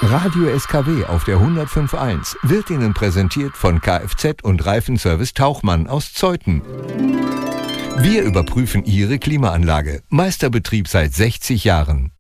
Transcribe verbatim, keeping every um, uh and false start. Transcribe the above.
Radio S K W auf der hundertfünf Komma eins wird Ihnen präsentiert von Kfz und Reifenservice Tauchmann aus Zeuthen. Wir überprüfen Ihre Klimaanlage. Meisterbetrieb seit sechzig Jahren.